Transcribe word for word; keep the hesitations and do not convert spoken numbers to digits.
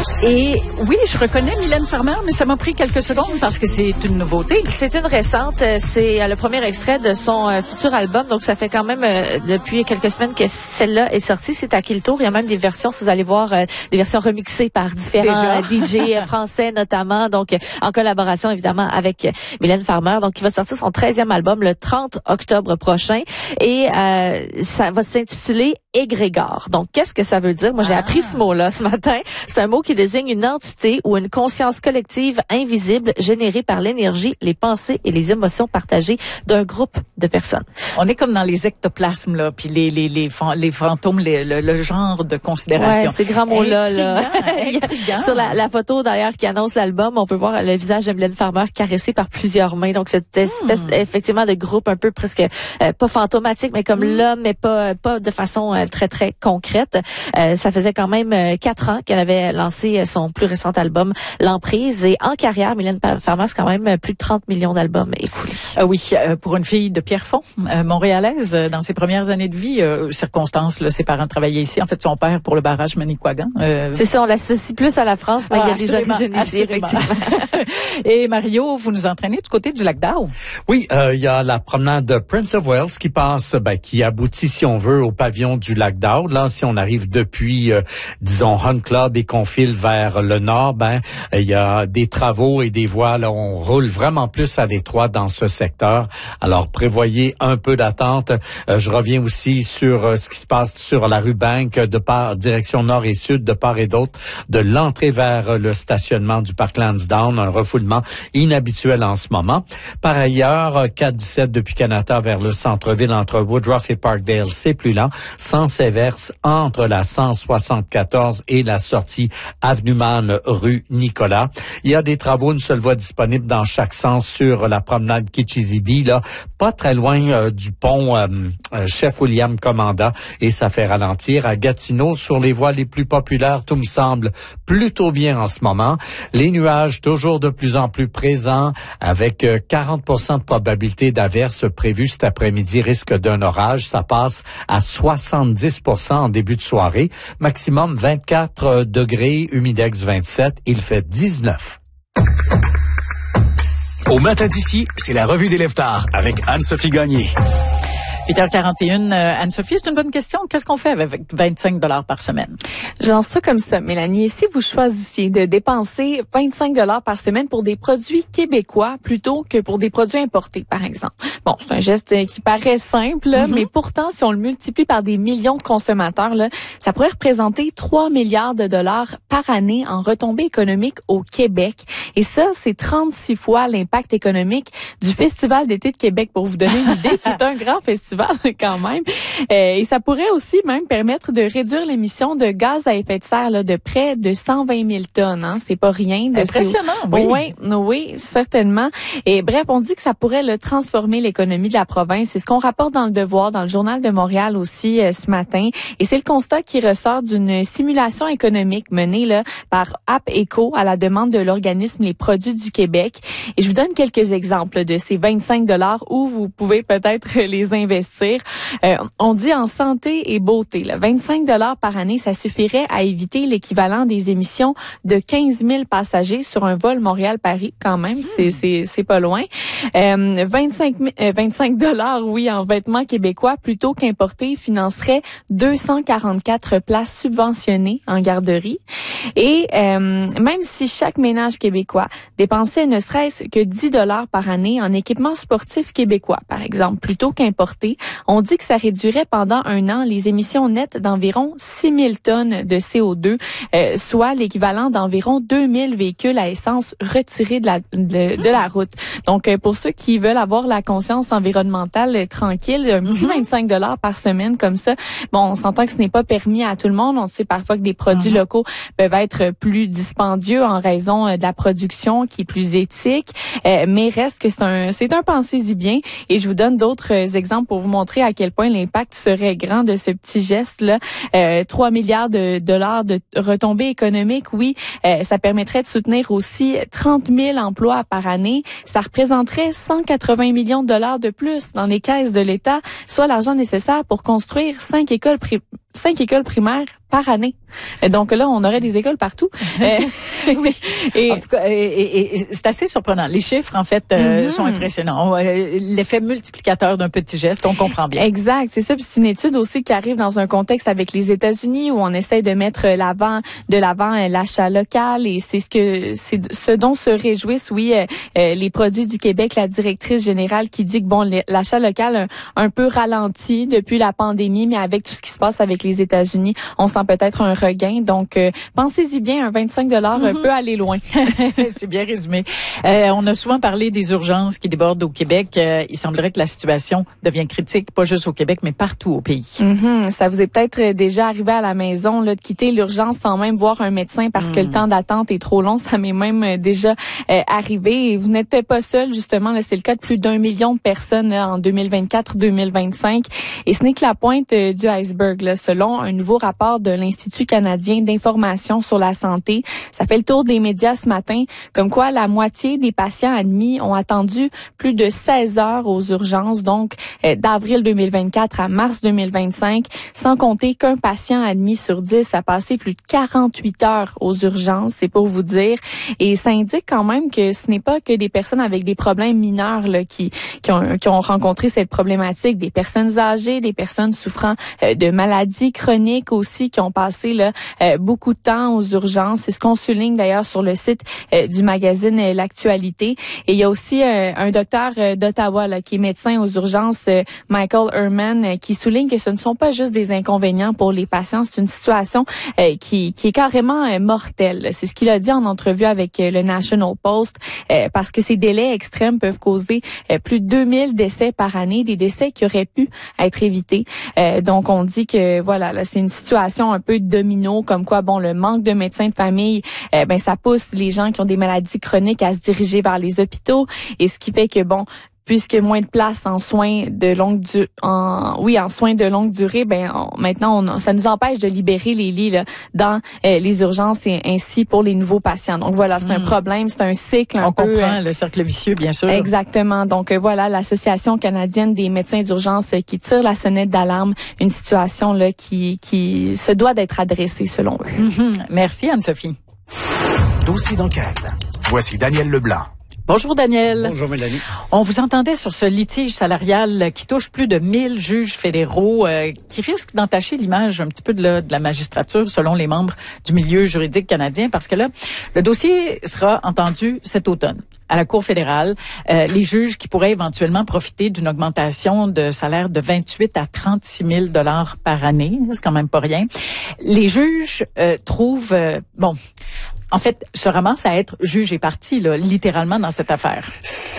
Et oui, je reconnais Mylène Farmer, mais ça m'a pris quelques secondes parce que c'est une nouveauté. C'est une récente. C'est le premier extrait de son euh, futur album. Donc, ça fait quand même euh, depuis quelques semaines que celle-là est sortie. C'est à qui le tour? Il y a même des versions, si vous allez voir, euh, des versions remixées par différents euh, D J français notamment. Donc, euh, en collaboration, évidemment, avec euh, Mylène Farmer. Donc, il va sortir son treizième album le trente octobre prochain. Et euh, ça va s'intituler Égrégore. Donc, qu'est-ce que ça veut dire? Moi, j'ai ah. appris ce mot-là ce matin. C'est un mot qui désigne une entité ou une conscience collective invisible générée par l'énergie, les pensées et les émotions partagées d'un groupe de personnes. On est comme dans les ectoplasmes, là, puis les, les, les, les fantômes, les, le, le genre de considération. Ouais, ces grands mots-là, là. Intriguant. Sur la, la photo, d'ailleurs, qui annonce l'album, on peut voir le visage de Mylène Farmer caressé par plusieurs mains. Donc, cette espèce, hmm. effectivement, de groupe un peu presque, euh, pas fantomatique, mais comme hmm. l'homme, mais pas, pas de façon euh, très, très concrète. Euh, ça faisait quand même euh, quatre ans qu'elle avait lancé son plus récent album, L'Emprise. Et en carrière, Mylène Farmer, c'est quand même plus de trente millions d'albums écoulés. Euh, oui, euh, pour une fille de Pierrefonds, euh, montréalaise, euh, dans ses premières années de vie, euh, circonstances, là, ses parents travaillaient ici. En fait, son père pour le barrage Manicouagan. Euh... C'est ça, on l'associe plus à la France, mais ah, il y a des origines ici, effectivement. Et Mario, vous nous entraînez du côté du lac d'Ao. Oui, euh, il y a la promenade de Prince of Wales qui passe, ben, qui aboutit, si on veut, au pavillon du lac d'Ao. Là, si on arrive depuis, euh, disons, Hunt Club et qu'on file vers le nord, ben, il y a des travaux et des voies. Là, on roule vraiment plus à l'étroit dans ce secteur. Alors, prévoyez un peu d'attente. Euh, je reviens aussi sur euh, ce qui se passe sur la rue Bank, de part, direction nord et sud, de part et d'autre, de l'entrée vers le stationnement du parc Lansdowne, un refoulement inhabituel en ce moment. Par ailleurs, quatre dix-sept depuis Canada vers le centre-ville entre Woodruff et Parkdale, c'est plus lent. Sens inverse entre la cent soixante-quatorze et la sortie Avenue Man, rue Nicolas. Il y a des travaux, une seule voie disponible dans chaque sens sur la promenade Kichizibi, là, pas très loin euh, du pont euh, euh, Chef William Commanda, et ça fait ralentir. À Gatineau, sur les voies les plus populaires, tout me semble plutôt bien en ce moment. Les nuages toujours de plus en plus présents, avec euh, quarante pour cent de probabilité d'averse prévue cet après-midi, risque d'un orage. Ça passe à soixante-dix pour cent en début de soirée. Maximum vingt-quatre degrés, humidex vingt-sept, il fait dix-neuf. Au matin d'ici, c'est la revue des Lève-Tard avec Anne-Sophie Gagné. huit heures quarante et une, euh, Anne-Sophie, c'est une bonne question. Qu'est-ce qu'on fait avec vingt-cinq dollars par semaine? Je lance ça comme ça, Mélanie. Si vous choisissiez de dépenser vingt-cinq dollars par semaine pour des produits québécois plutôt que pour des produits importés, par exemple. Bon, c'est un geste qui paraît simple, là, mm-hmm. mais pourtant, si on le multiplie par des millions de consommateurs, là, ça pourrait représenter trois milliards de dollars par année en retombées économiques au Québec. Et ça, c'est trente-six fois l'impact économique du Festival d'été de Québec, pour vous donner une idée, qui est un grand festival quand même. Euh, et ça pourrait aussi même permettre de réduire l'émission de gaz à effet de serre là, de près de cent vingt mille tonnes. Hein. C'est pas rien. De Impressionnant, oui. Oui, oui, certainement. Et bref, on dit que ça pourrait là, transformer l'économie de la province. C'est ce qu'on rapporte dans Le Devoir, dans le Journal de Montréal aussi euh, ce matin. Et c'est le constat qui ressort d'une simulation économique menée là par AppEco à la demande de l'organisme Les Produits du Québec. Et je vous donne quelques exemples de ces vingt-cinq dollars où vous pouvez peut-être les investir. Euh, on dit en santé et beauté, là, vingt-cinq dollars par année, ça suffirait à éviter l'équivalent des émissions de quinze mille passagers sur un vol Montréal-Paris, quand même, mmh. c'est c'est c'est pas loin. Euh, vingt-cinq dollars, oui, en vêtements québécois, plutôt qu'importés, financerait deux cent quarante-quatre places subventionnées en garderie. Et euh, même si chaque ménage québécois dépensait ne serait-ce que dix dollars par année en équipement sportif québécois, par exemple, plutôt qu'importé, on dit que ça réduirait pendant un an les émissions nettes d'environ six mille tonnes de C O deux, euh, soit l'équivalent d'environ deux mille véhicules à essence retirés de la de, de la route. Donc, euh, pour ceux qui veulent avoir la conscience environnementale euh, tranquille, un petit vingt-cinq dollars par semaine comme ça, bon, on s'entend que ce n'est pas permis à tout le monde. On sait parfois que des produits mm-hmm. locaux peuvent être plus dispendieux en raison euh, de la production qui est plus éthique, euh, mais reste que c'est un c'est un pensez-y bien. Et je vous donne d'autres exemples pour vous montrer à quel point l'impact serait grand de ce petit geste-là. Euh, trois milliards de dollars de retombées économiques, oui, euh, ça permettrait de soutenir aussi trente mille emplois par année. Ça représenterait cent quatre-vingts millions de dollars de plus dans les caisses de l'État, soit l'argent nécessaire pour construire cinq écoles pri- cinq écoles primaires par année. Et donc là, on aurait des écoles partout. euh, oui. Et, en tout cas, et, et, et c'est assez surprenant. Les chiffres, en fait, euh, mm-hmm. sont impressionnants. L'effet multiplicateur d'un petit geste, on comprend bien. Exact, c'est ça. Puis c'est une étude aussi qui arrive dans un contexte avec les États-Unis où on essaie de mettre l'avant, de l'avant l'achat local, et c'est ce que c'est ce dont se réjouissent, oui, euh, les produits du Québec. La directrice générale qui dit que bon, l'achat local un, un peu ralenti depuis la pandémie, mais avec tout ce qui se passe avec les États-Unis, on sent peut-être un regain. Donc, euh, pensez-y bien, un vingt-cinq dollars mm-hmm. peut aller loin. C'est bien résumé. Euh, on a souvent parlé des urgences qui débordent au Québec. Euh, il semblerait que la situation devient critique, pas juste au Québec, mais partout au pays. Mm-hmm. Ça vous est peut-être déjà arrivé à la maison là, de quitter l'urgence sans même voir un médecin parce mm. que le temps d'attente est trop long. Ça m'est même déjà euh, arrivé. Et vous n'êtes pas seul, justement. Là, c'est le cas de plus d'un million de personnes là, en deux mille vingt-quatre deux mille vingt-cinq. Et ce n'est que la pointe euh, du iceberg, là, selon un nouveau rapport de l'Institut canadien d'information sur la santé. Ça fait le tour des médias ce matin, comme quoi la moitié des patients admis ont attendu plus de seize heures aux urgences, donc euh, d'avril deux mille vingt-quatre à mars deux mille vingt-cinq, sans compter qu'un patient admis sur dix a passé plus de quarante-huit heures aux urgences, c'est pour vous dire. Et ça indique quand même que ce n'est pas que des personnes avec des problèmes mineurs là, qui, qui, ont, qui ont rencontré cette problématique, des personnes âgées, des personnes souffrant euh, de maladies chroniques aussi, qui ont passé là, euh, beaucoup de temps aux urgences. C'est ce qu'on souligne d'ailleurs sur le site euh, du magazine euh, L'Actualité. Et il y a aussi euh, un docteur euh, d'Ottawa là, qui est médecin aux urgences, euh, Michael Herman, euh, qui souligne que ce ne sont pas juste des inconvénients pour les patients, c'est une situation euh, qui, qui est carrément euh, mortelle. C'est ce qu'il a dit en entrevue avec euh, le National Post, euh, parce que ces délais extrêmes peuvent causer euh, plus de deux mille décès par année, des décès qui auraient pu être évités. Euh, donc on dit que voilà, là, c'est une situation un peu domino, comme quoi bon, le manque de médecins de famille, euh, ben ça pousse les gens qui ont des maladies chroniques à se diriger vers les hôpitaux, et ce qui fait que bon, puisque moins de place en soins de longue du en oui en soins de longue durée, ben on, maintenant on, ça nous empêche de libérer les lits là, dans euh, les urgences, et ainsi pour les nouveaux patients. Donc voilà, c'est mmh. un problème, c'est un cycle un on peu. On comprend euh, le cercle vicieux, bien sûr. Exactement. Donc euh, voilà, l'Association canadienne des médecins d'urgence euh, qui tire la sonnette d'alarme, une situation là qui qui se doit d'être adressée selon eux. Mmh. Merci Anne-Sophie. Dossier d'enquête. Voici Daniel Leblanc. Bonjour Daniel. Bonjour Mélanie. On vous entendait sur ce litige salarial qui touche plus de mille juges fédéraux, euh, qui risque d'entacher l'image un petit peu de la, de la magistrature selon les membres du milieu juridique canadien, parce que là, le dossier sera entendu cet automne à la Cour fédérale. Euh, les juges qui pourraient éventuellement profiter d'une augmentation de salaire de vingt-huit à trente-six mille dollars par année, c'est quand même pas rien. Les juges euh, trouvent, euh, bon, en fait, se ramassent à être juge et partie, là, littéralement dans cette affaire.